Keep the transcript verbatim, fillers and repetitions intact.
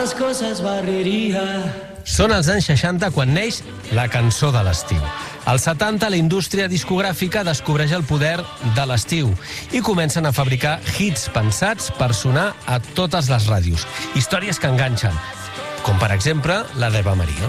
Las cosas barreria. Són els anys seixanta quan neix la cançó de l'estiu. Als setanta, la indústria discogràfica descobreix el poder de l'estiu i comencen a fabricar hits pensats per sonar a totes les ràdios. Històries que enganxen, com per exemple la d'Eva Maria.